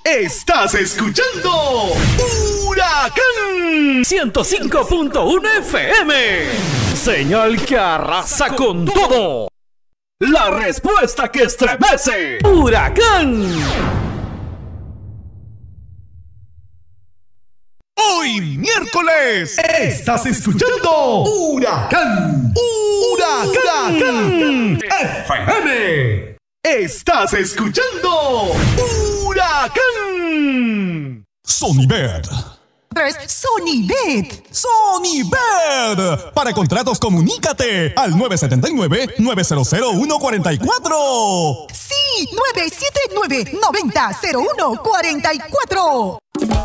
Estás escuchando Huracán 105.1 FM. Señal que arrasa con todo. La respuesta que estremece. Huracán. Hoy miércoles estás escuchando Huracán FM. Estás escuchando Huracán Sonybet. Sonybet. Sonybet. Para contratos, comunícate al 979-900-144. Sí, 979-90-0144.